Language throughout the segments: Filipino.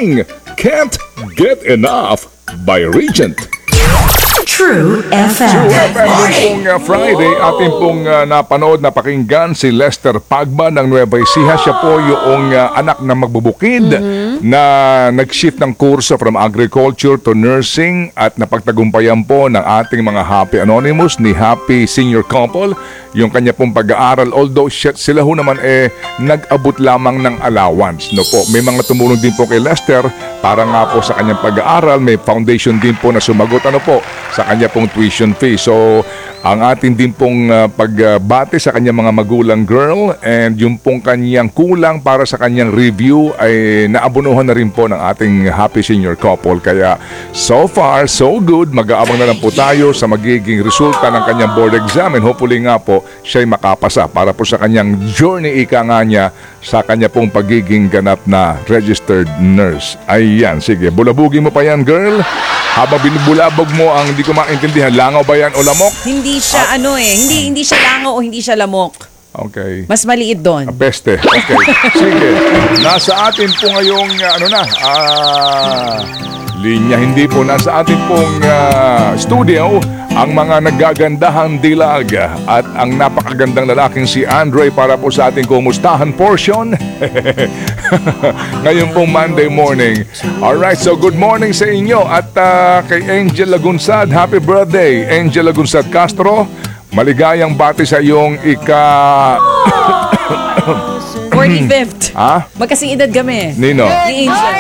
sing Can't Get Enough by Regent. True FM. True FM Friday, ating pong napanood, napakinggan si Lester Pagba ng Nueva Ecija. Siya po yung anak na magbubukid na nag-shift ng kurso from agriculture to nursing at napagtagumpayan po ng ating mga Happy Anonymous ni Happy Senior Couple yung kanya pong pag-aaral. Although sila ho naman nag-abot lamang ng allowance. No po, may mga tumulong din po kay Lester para nga po sa kanyang pag-aaral. May foundation din po na sumagot sa kanya pong tuition fee. So, ang atin din pong pagbati sa kanyang mga magulang girl and yung pong kanyang kulang para sa kanyang review ay naabunuhan na rin po ng ating Happy Senior Couple. Kaya so far, so good. Mag-aabang na lang po tayo sa magiging resulta ng kanyang board exam and hopefully nga po siya'y makapasa para po sa kanyang journey ika nga niya sa kanya pong pagiging ganap na registered nurse. Ayan, sige, bulabugin mo pa yan, girl. Habang binubulabog mo ang hindi ko maintindihan, langaw ba yan o lamok? Hindi siya hindi siya langaw o hindi siya lamok. Okay. Mas maliit doon. Peste. Okay. Sige. Nasa atin po ngayong linya, hindi po nasa atin pong studio ang mga naggagandahang dilag at ang napakagandang lalaking si Andre para po sa ating kumustahan portion ngayon pong Monday morning. Alright, so good morning sa inyo at kay Angel Lagunsad, happy birthday Angel Lagunsad Castro. Maligayang bati sa iyong 45th. Ha? Magkasing edad kami. Nino? Ni Angel.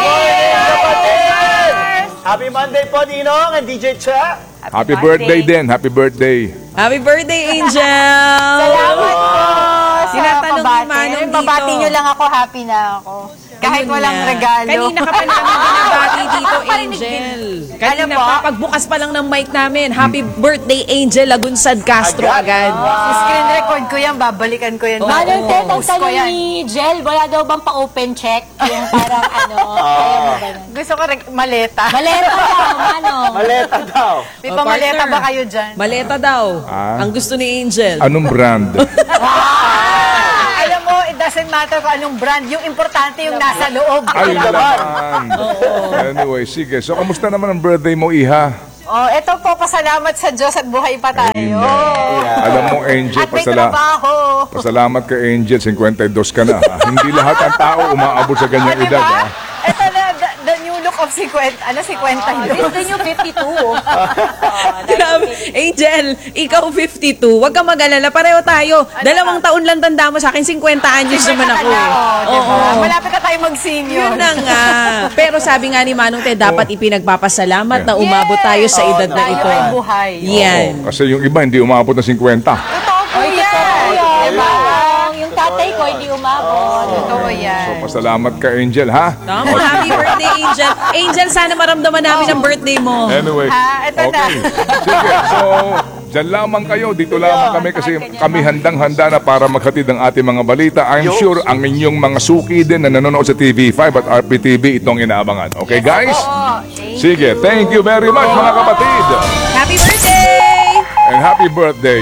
Happy Monday po, Ninong and DJ Cha. Happy birthday din. Happy birthday. Happy birthday, Angel! Salamat po sa Tinatanong ni pabati. Manong dito. Babati nyo lang ako, happy na ako. Kahit Ayun walang nga. regalo. Kanina ka pa namin binabati dito, Angel. Kanina Ano po? pa, pagbukas pa lang ng mic namin, happy birthday, Angel Lagunsad Castro agad. Screen record ko yan, babalikan ko yan. Manong Ted, ang Post ko tanong yan. ni Jel, wala daw bang pa-open check? Yung parang ayaw mo ganun. Gusto ko maleta. Maleta daw, Manong. Maleta daw. May pamaleta partner. ba kayo dyan? Maleta daw. Ang gusto ni Angel. Anong brand? Alam mo, it doesn't matter kung anong brand. Yung importante yung nasa loob. Ay, laman. Anyway, sige. So, kamusta naman ang birthday mo, Iha? Oh, eto po, pasalamat sa Diyos at buhay pa tayo. Alam mo, Angel, At may trabaho. pasalamat ka, Angel, 52 ka na. Ha? Hindi lahat ng tao umaabot sa ganyang edad. Ha? Ito na, the new look of 50. Ano, 50 yun? Gusto nyo 52. Grabe. Angel, ikaw 52. Huwag kang mag-alala. Pareho tayo. Dalawang taon lang tanda mo sa akin. 50 anyos naman ako. Oo. Malapit na tayo mag-senior. Yun na nga. Pero sabi nga ni Manong Ted, dapat ipinagpapasalamat na umabot tayo sa edad na ito. Tayo ay buhay. Yan. Kasi yung iba hindi umabot na 50. Totoo po yan. Diba? Yung tatay ko hindi umabot. Totoo yan. Pasalamat ka, Angel, ha? Tama. Happy birthday, Angel. Angel, sana maramdaman namin ang birthday mo. Anyway. Ito na. Okay. Sige, so, dyan lamang kayo. Dito lamang kami kasi kami handang-handa na para maghatid ang ating mga balita. I'm sure ang inyong mga suki din na nanonood sa TV5 at RPTV itong inaabangan. Okay, guys? Sige, thank you very much, mga kapatid. Happy birthday! And happy birthday.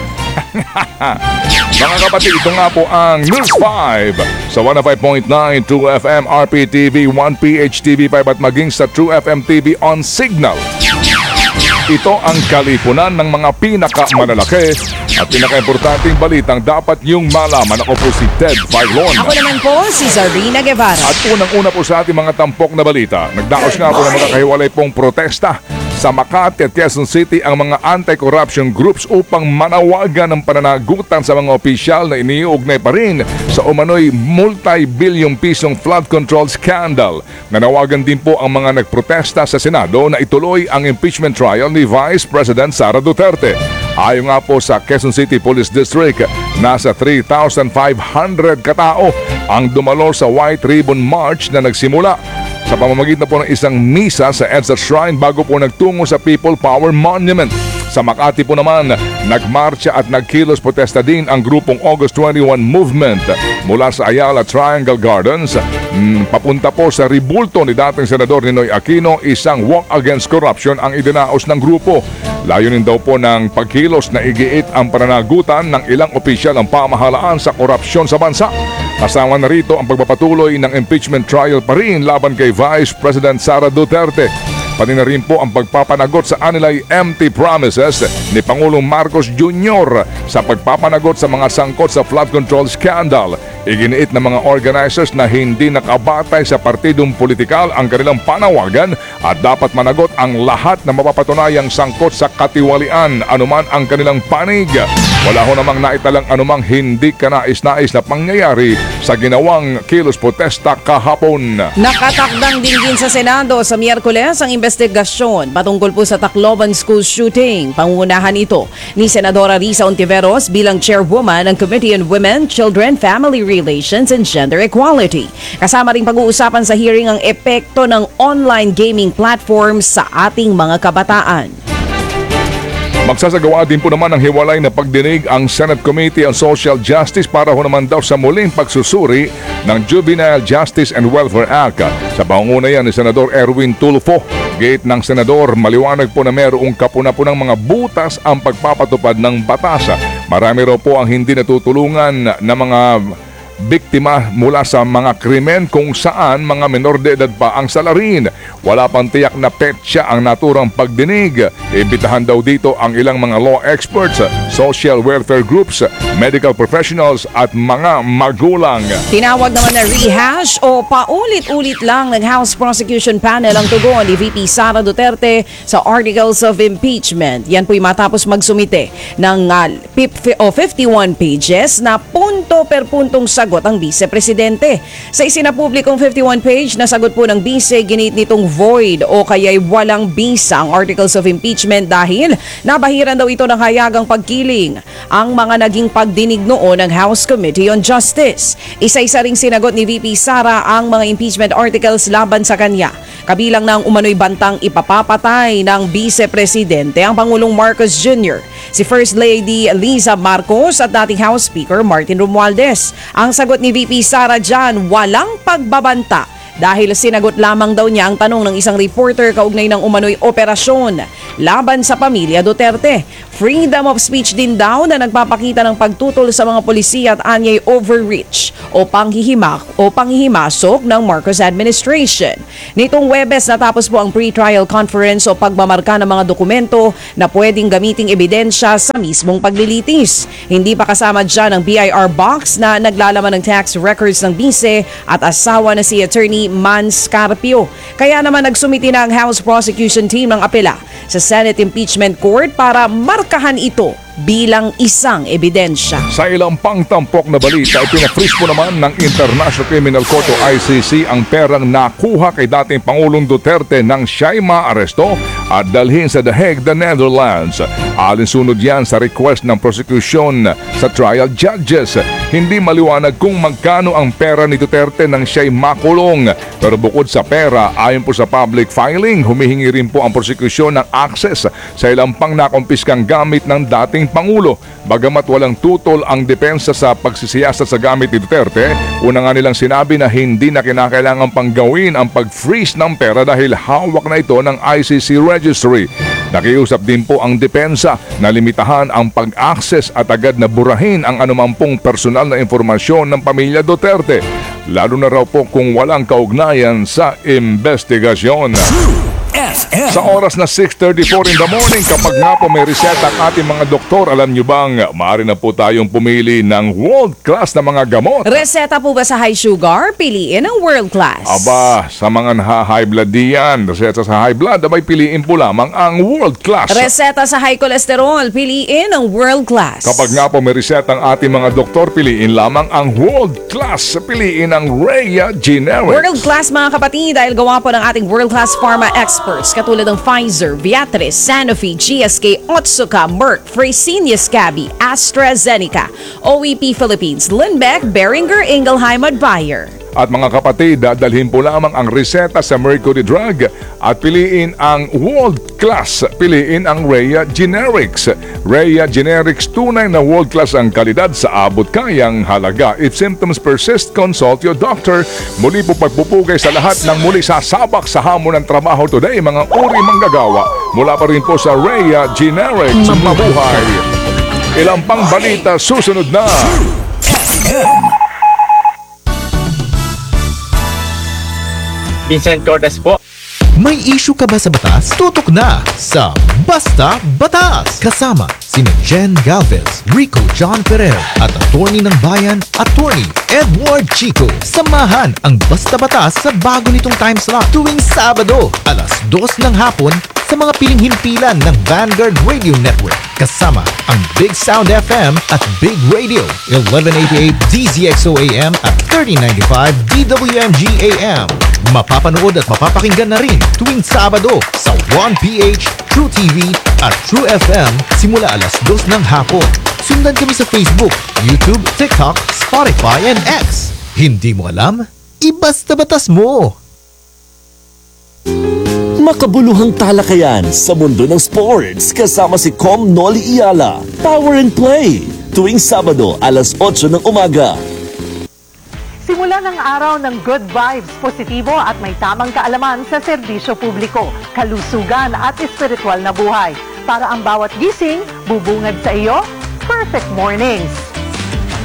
Mga kapatid, ito nga po ang News 5 sa 105.9 True FM, RPTV, 1PHTV5 at maging sa True FM TV on Signal. Ito ang kalipunan ng mga pinakamalalaki at pinaka-importanting balitang dapat niyong malaman. Ako po si Ted Filon. Ako naman po, si Zarina Guevara. At unang-una po sa ating mga tampok na balita, nagdaos nga po ng mga kahiwalay pong protesta sa Makati at Quezon City ang mga anti-corruption groups upang manawagan ng pananagutan sa mga opisyal na iniuugnay pa rin sa umano'y multi-bilyong pisong flood control scandal. Nanawagan din po ang mga nagprotesta sa Senado na ituloy ang impeachment trial ni Vice President Sara Duterte. Ayon nga po sa Quezon City Police District, nasa 3,500 katao ang dumalo sa White Ribbon March na nagsimula sa pamamagitan po ng isang misa sa EDSA Shrine bago po nagtungo sa People Power Monument. Sa Makati po naman, nagmarcha at nagkilos protesta din ang grupong August 21 Movement mula sa Ayala Triangle Gardens papunta po sa ribulto ni dating Senador Ninoy Aquino. Isang walk against corruption ang idinaos ng grupo. Layunin daw po ng pagkilos na igiit ang pananagutan ng ilang opisyal ng pamahalaan sa korupsyon sa bansa. Kasama na rito ang pagpapatuloy ng impeachment trial pa rin laban kay Vice President Sara Duterte. Pati na rin po ang pagpapanagot sa anilay empty promises ni Pangulong Marcos Jr. sa pagpapanagot sa mga sangkot sa flood control scandal. Iginiit ng mga organizers na hindi nakabatay sa partidong politikal ang kanilang panawagan at dapat managot ang lahat na mapapatunayang sangkot sa katiwalian anuman ang kanilang panig. Wala ho namang naitalang anumang hindi kanais-nais na pangyayari sa ginawang kilos protesta kahapon. Nakatakdang din sa Senado sa Miyerkules ang investigasyon patungkol po sa Tacloban School shooting. Pangunahan ito ni Senadora Risa Ontiveros bilang chairwoman ng Committee on Women, Children, Family Relations and Gender Equality. Kasama ring pag-uusapan sa hearing ang epekto ng online gaming platforms sa ating mga kabataan. Magsasagawa din po naman ng hiwalay na pagdinig ang Senate Committee on Social Justice para ho naman daw sa muling pagsusuri ng Juvenile Justice and Welfare Act. Sa pangunguna yan ni Senador Erwin Tulfo. Gate ng Senador, maliwanag po na mayroong kapuna-punang mga butas ang pagpapatupad ng batas. Marami raw po ang hindi natutulungan na mga biktima mula sa mga krimen kung saan mga menor de edad pa ang salarin. Wala pang tiyak na petsa ang naturang pagdinig. Imbitahan daw dito ang ilang mga law experts, social welfare groups, medical professionals at mga magulang. Tinawag naman na rehash o paulit-ulit lang ng House Prosecution Panel ang tugon ni VP Sara Duterte sa Articles of Impeachment. Yan po'y matapos magsumite ng 51 pages na punto per puntong sagot ang Vice-Presidente. Sa isinapublikong 51-page na sagot po ng Vice, ginit nitong void o kaya'y walang bisa ang Articles of Impeachment dahil nabahiran daw ito ng hayagang pagkiling ang mga naging pagdinig noon ng House Committee on Justice. Isa-isa ring sinagot ni VP Sara ang mga impeachment articles laban sa kanya. Kabilang ng umano'y bantang ipapapatay ng Vice-Presidente ang Pangulong Marcos Jr., si First Lady Liza Marcos at dating House Speaker Martin Romualdez. Ang sagot ni VP Sara dyan, walang pagbabanta dahil sinagot lamang daw niya ang tanong ng isang reporter kaugnay ng umano'y operasyon laban sa pamilya Duterte. Freedom of speech din daw na nagpapakita ng pagtutol sa mga polisiya at anyay overreach o panghihimasok ng Marcos administration. Nitong Webes natapos po ang pre-trial conference o pagmamarka ng mga dokumento na pwedeng gamiting ebidensya sa mismong paglilitis. Hindi pa kasama dyan ang BIR box na naglalaman ng tax records ng bise at asawa na si Attorney Man Scarpio. Kaya naman nagsumiti na ang House Prosecution Team ng apela sa Senate Impeachment Court para markahan ito bilang isang ebidensya. Sa ilang pangtampok na balita, ipinafreeze po naman ng International Criminal Court o ICC ang perang nakuha kay dating Pangulong Duterte nang siya'y maaresto at dalhin sa The Hague, the Netherlands. Alinsunod yan sa request ng prosecution sa trial judges. Hindi maliwanag kung magkano ang pera ni Duterte nang siya'y makulong. Pero bukod sa pera, ayon po sa public filing, humihingi rin po ang prosecution ng access sa ilang pang nakumpiskang gamit ng dating Pangulo. Bagamat walang tutol ang depensa sa pagsisiyasat sa gamit ni Duterte, una nga nilang sinabi na hindi na kinakailangan pang gawin ang pag-freeze ng pera dahil hawak na ito ng ICC registry. Nakiusap din po ang depensa na limitahan ang pag-access at agad na burahin ang anumampong personal na informasyon ng pamilya Duterte, lalo na raw po kung walang kaugnayan sa investigasyon. Sa oras na 6:34 in the morning, kapag nga po may reseta ang ating mga doktor, alam nyo bang maaari na po tayong pumili ng world-class na mga gamot? Reseta po ba sa high sugar? Piliin ang world class. Aba, sa mga high blood diyan, reseta sa high blood, abay piliin po lamang ang world-class. Reseta sa high cholesterol, piliin ang world class. Kapag nga po may reseta ang ating mga doktor, piliin lamang ang world-class. Piliin ang Rhea Generics. World class mga kapatid dahil gawa po ng ating world class pharma experts katulad ng Pfizer, Viatris, Sanofi, GSK, Otsuka, Merck, Fresenius Kabi, AstraZeneca, OEP Philippines, Lundbeck, Boehringer Ingelheim at Bayer. At mga kapatid, dalhin po lamang ang reseta sa Mercury Drug at piliin ang world class. Piliin ang Rhea Generics. Rhea Generics, tunay na world class ang kalidad sa abot kayang halaga. If symptoms persist, consult your doctor. Muli po pagpupugay sa lahat ng muli sasabak sa hamon ng trabaho today, mga uri manggagawa. Mula pa rin po sa Rhea Generics. Mabuhay! Ilang pang balita susunod na. Vincent Cortez po. May issue ka ba sa batas? Tutok na sa Basta Batas! Kasama sina Jen Galvez, Rico John Ferrer at attorney ng bayan, attorney Edward Chico. Samahan ang Basta Batas sa bago nitong time slot tuwing Sabado, alas 2 ng hapon sa mga piling himpilan ng Vanguard Radio Network. Kasama ang Big Sound FM at Big Radio, 1188 DZXO AM at 3095 DWMG AM. Mapapanood at mapapakinggan na rin tuwing Sabado sa 1PH, True TV at True FM simula alas 2 ng hapon. Sundan kami sa Facebook, YouTube, TikTok, Spotify, and X. Hindi mo alam? Ibasta batas mo! Makabuluhang talakayan sa mundo ng sports kasama si Com Noli Iyala. Power and Play tuwing Sabado alas 8 ng umaga. Simula ng araw ng good vibes, positibo at may tamang kaalaman sa serbisyo publiko, kalusugan at espiritual na buhay. Para ang bawat gising, bubungad sa iyo, perfect mornings.